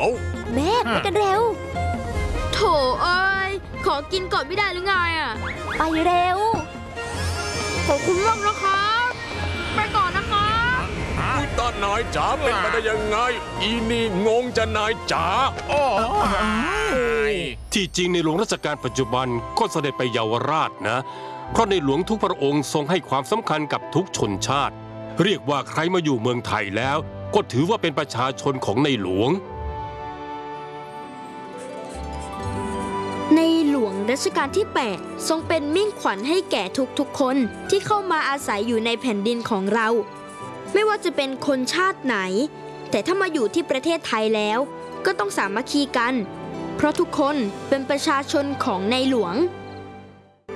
เอาแม่ไปกันเร็วโถเอ้ยขอกินก่อนไม่ได้หรือไงอ่ะไปเร็วขอบคุณมากนะครับไปก่อนนะครับอุ๊ยตานายจ๋าเป็นไปได้ยังไงอีนี่งงจะนายจ๋าที่จริงในหลวงรัชกาลปัจจุบันก็เสด็จไปเยาวราชนะเพราะในหลวงทุกพระองค์ทรงให้ความสำคัญกับทุกชนชาติเรียกว่าใครมาอยู่เมืองไทยแล้วก็ถือว่าเป็นประชาชนของในหลวงในหลวงรัชกาลที่ 8 ทรงเป็นมิ่งขวัญให้แก่ทุกๆคนที่เข้ามาอาศัยอยู่ในแผ่นดินของเราไม่ว่าจะเป็นคนชาติไหนแต่ถ้ามาอยู่ที่ประเทศไทยแล้วก็ต้องสามัคคีกันเพราะทุกคนเป็นประชาชนของในหลวง